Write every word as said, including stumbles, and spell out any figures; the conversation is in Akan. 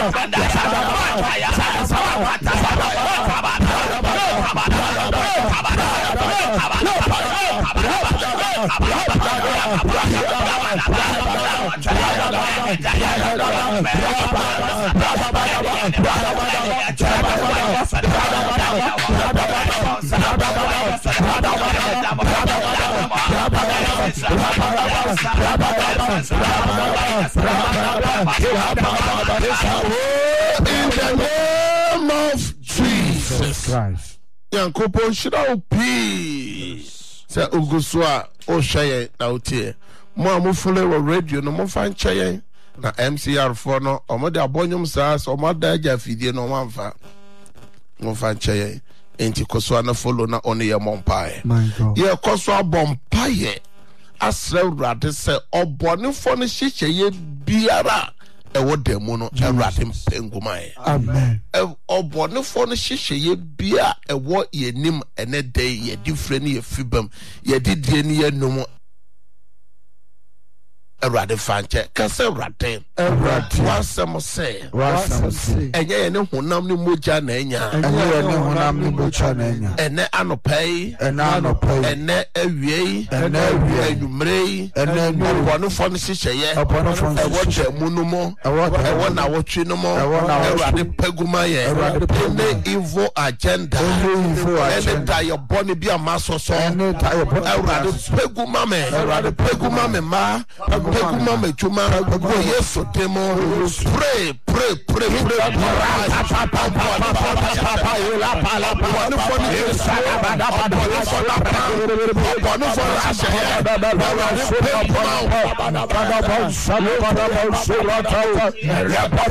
In the name of Jesus Christ. Yankopon shira peace. Say Uguswa o shaye na utie. Mo amufule wo radio no mo fan chaye na M C R four no omo de abonyum saa so mo da ja fidie no manfa. Mo fan chaye enti koso na follow na on ye mompae. My God. Ye koso abompae. Asra urade se obonefo no hyehyeye biara ewo demu no urade mpengumae. Amen. Obonefo no hyehyeye bia ewo yenim ene dey ye different ye fibam ye didie ni ye num Erade fanche kase erade erade wasem se wasem se enye ne honam ne moja na enya enye ne honam ne moja na enya ene anopai ene anopai ene awie ene awie enumrei ene bonu fo ne hyehyeye bonu fo ne ewo demu no mo ewo na wotwe no mo erade paguma ye ene evil agenda ene diabolic bi amasoso ene diabolic erade paguma me erade paguma me ma Peguma me chuma go yeso demo pray pray pray pray pray